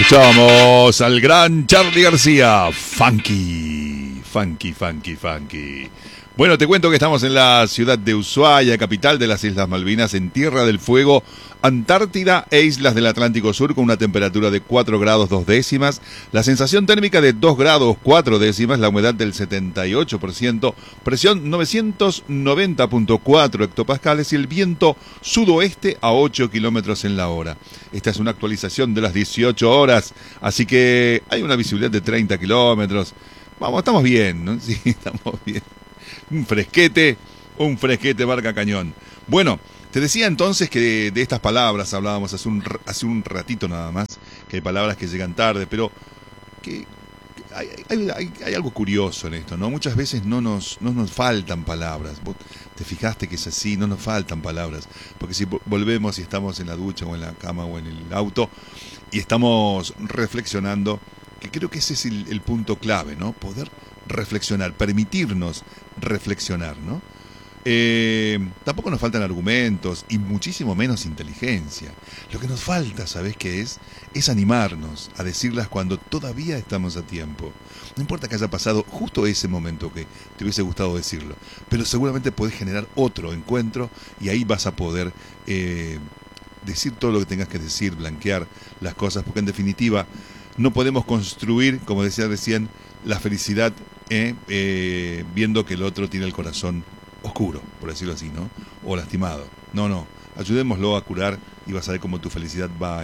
Escuchamos al gran Charly García. Funky, funky, funky, funky. Bueno, te cuento que estamos en la ciudad de Ushuaia, capital de las Islas Malvinas, en Tierra del Fuego, Antártida e Islas del Atlántico Sur, con una temperatura de 4 grados 2 décimas, la sensación térmica de 2 grados 4 décimas, la humedad del 78%, presión 990.4 hectopascales y el viento sudoeste a 8 kilómetros en la hora. Esta es una actualización de las 18 horas, así que hay una visibilidad de 30 kilómetros. Vamos, estamos bien, ¿no? Sí, estamos bien. Un fresquete marca cañón. Bueno, te decía entonces que de estas palabras hablábamos hace un ratito nada más, que hay palabras que llegan tarde, pero que hay algo curioso en esto, ¿no? Muchas veces no nos faltan palabras. Vos te fijaste que es así, no nos faltan palabras, porque si volvemos y estamos en la ducha o en la cama o en el auto y estamos reflexionando, que creo que ese es el punto clave, ¿no? Poder reflexionar, permitirnos reflexionar, ¿no? Tampoco nos faltan argumentos y muchísimo menos inteligencia. Lo que nos falta, ¿sabes qué es? Es animarnos a decirlas cuando todavía estamos a tiempo. No importa que haya pasado justo ese momento que te hubiese gustado decirlo, pero seguramente podés generar otro encuentro y ahí vas a poder decir todo lo que tengas que decir, blanquear las cosas, porque en definitiva no podemos construir, como decía recién, la felicidad viendo que el otro tiene el corazón oscuro, por decirlo así, ¿no? O lastimado. No. Ayudémoslo a curar y vas a ver cómo tu felicidad va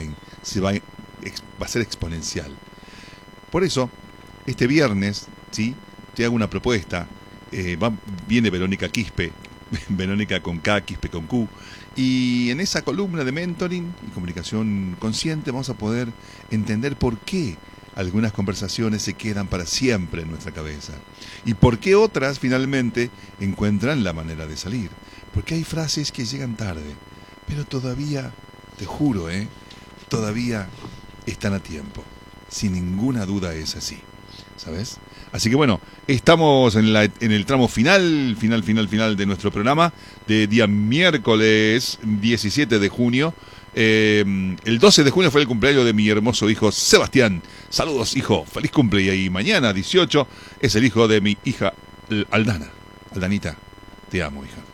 a ser exponencial. Por eso, este viernes, ¿sí? Te hago una propuesta. Viene Verónica Quispe, Verónica con K, Quispe con Q. Y en esa columna de mentoring y comunicación consciente vamos a poder entender por qué algunas conversaciones se quedan para siempre en nuestra cabeza y por qué otras finalmente encuentran la manera de salir. Porque hay frases que llegan tarde, pero todavía, te juro, todavía están a tiempo. Sin ninguna duda es así, ¿sabes? Así que bueno, estamos en el tramo final de nuestro programa de día miércoles 17 de junio. El 12 de junio fue el cumpleaños de mi hermoso hijo Sebastián. Saludos, hijo, feliz cumple. Y mañana 18 es el hijo de mi hija Aldana. Aldanita, te amo, hija.